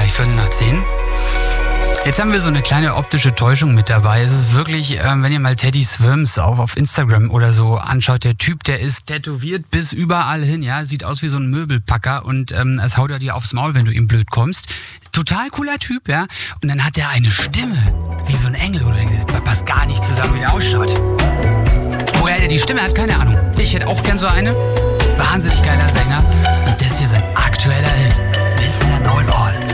gleich 9:15. Jetzt haben wir so eine kleine optische Täuschung mit dabei. Es ist wirklich, wenn ihr mal Teddy Swims auf Instagram oder so anschaut, der Typ, der ist tätowiert bis überall hin, ja, sieht aus wie so ein Möbelpacker und als haut er dir aufs Maul, wenn du ihm blöd kommst. Total cooler Typ, ja. Und dann hat er eine Stimme, wie so ein Engel, oder passt gar nicht zusammen, wie der ausschaut. Woher der die Stimme hat, keine Ahnung. Ich hätte auch gern so eine. Wahnsinnig geiler Sänger. Und das hier sein aktueller Hit, Mr. Know-It-All.